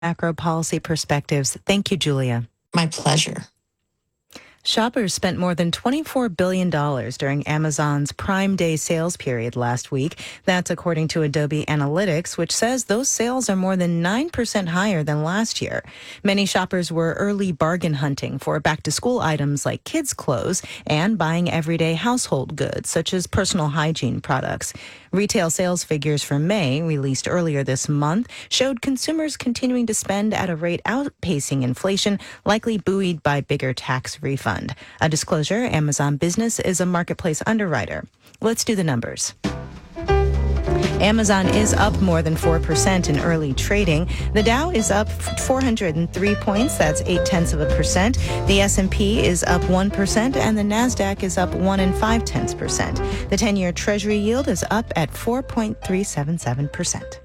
macro policy perspectives. Thank you, Julia. My pleasure. Shoppers spent more than $24 billion during Amazon's Prime Day sales period last week. That's according to Adobe Analytics, which says those sales are more than 9% higher than last year. Many shoppers were early bargain hunting for back-to-school items like kids' clothes and buying everyday household goods, such as personal hygiene products. Retail sales figures for May, released earlier this month, showed consumers continuing to spend at a rate outpacing inflation, likely buoyed by bigger tax refunds. A disclosure, Amazon Business is a marketplace underwriter. Let's do the numbers. Amazon is up more than 4% in early trading. The Dow is up 403 points. That's 0.8%. The S&P is up 1%, and the Nasdaq is up 1.5%. The 10-year Treasury yield is up at 4.377%.